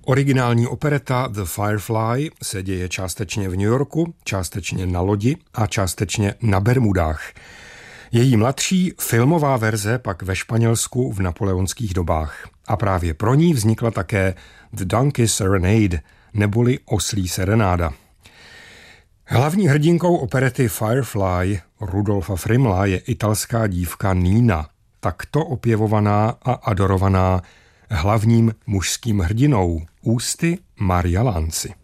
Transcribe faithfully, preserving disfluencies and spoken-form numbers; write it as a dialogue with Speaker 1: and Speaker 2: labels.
Speaker 1: Originální opereta The Firefly se děje částečně v New Yorku, částečně na lodi a částečně na Bermudách. Její mladší filmová verze pak ve Španělsku v napoleonských dobách. A právě pro ní vznikla také The Donkey Serenade, neboli Oslí serenáda. Hlavní hrdinkou operety Firefly Rudolfa Frimla je italská dívka Nina, takto opěvovaná a adorovaná hlavním mužským hrdinou, ústy Maria Lanzi.